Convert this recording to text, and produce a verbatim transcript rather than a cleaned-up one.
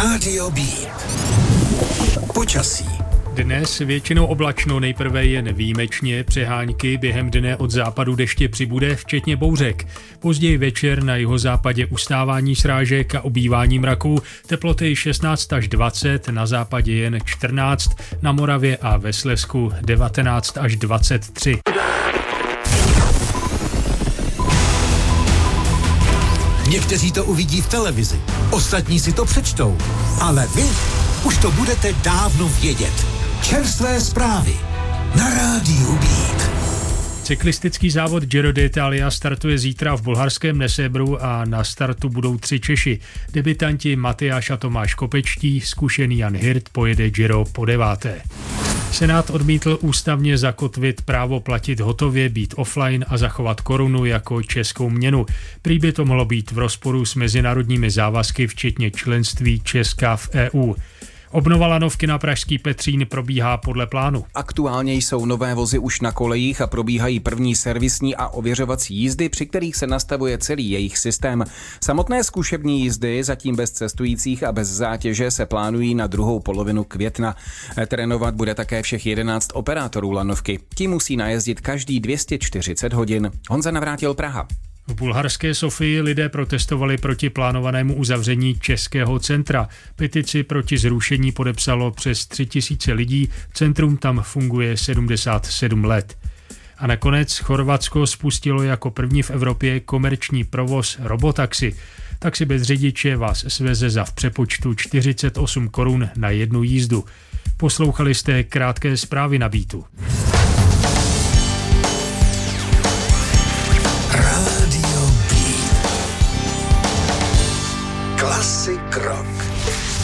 Rádio B. Počasí. Dnes většinou oblačno, nejprve jen výjimečně, přehánky, během dne od západu deště přibude, včetně bouřek. Později večer na jihozápadě ustávání srážek a ubývání mraků, teploty šestnáct až dvacet, na západě jen čtrnáct, na Moravě a ve Slezsku devatenáct až dvacet tři. Někteří to uvidí v televizi, ostatní si to přečtou, ale vy už to budete dávno vědět. Čerstvé zprávy na Rádiu Beat. Cyklistický závod Giro d'Italia startuje zítra v bulharském Nesebru a na startu budou tři Češi. Debutanti Matyáš a Tomáš Kopečtí, zkušený Jan Hirt pojede Giro po deváté. Senát odmítl ústavně zakotvit právo platit hotově, být offline a zachovat korunu jako českou měnu. Prý by to mohlo být v rozporu s mezinárodními závazky, včetně členství Česka v E U. Obnova lanovky na pražský Petřín probíhá podle plánu. Aktuálně jsou nové vozy už na kolejích a probíhají první servisní a ověřovací jízdy, při kterých se nastavuje celý jejich systém. Samotné zkušební jízdy zatím bez cestujících a bez zátěže se plánují na druhou polovinu května. Trénovat bude také všech jedenáct operátorů lanovky. Ti musí najezdit každý dvě stě čtyřicet hodin. Honza Navrátil, Praha. V bulharské Sofii lidé protestovali proti plánovanému uzavření českého centra. Petici proti zrušení podepsalo přes tři tisíce lidí, centrum tam funguje sedmdesát sedm let. A nakonec Chorvatsko spustilo jako první v Evropě komerční provoz robotaxi. Taxi bez řidiče vás sveze za v přepočtu čtyřicet osm korun na jednu jízdu. Poslouchali jste krátké zprávy na Beatu. Rádio B. Klasik rock.